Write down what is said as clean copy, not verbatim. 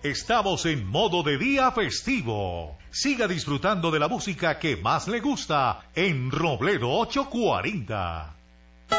Estamos en modo de día festivo. Siga disfrutando de la música que más le gusta en Robledo 840.